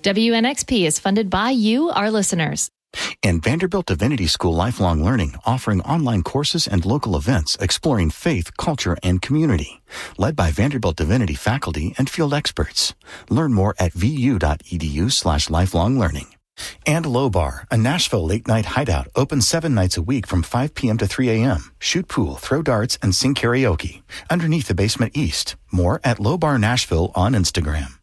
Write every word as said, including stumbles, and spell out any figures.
W N X P is funded by you, our listeners. And Vanderbilt Divinity School Lifelong Learning, offering online courses and local events exploring faith, culture, and community. Led by Vanderbilt Divinity faculty and field experts. Learn more at vu.edu slash lifelong learning. And Low Bar, a Nashville late-night hideout, open seven nights a week from five p.m. to three a.m. Shoot pool, throw darts, and sing karaoke. Underneath the basement east. More at Low Bar Nashville on Instagram.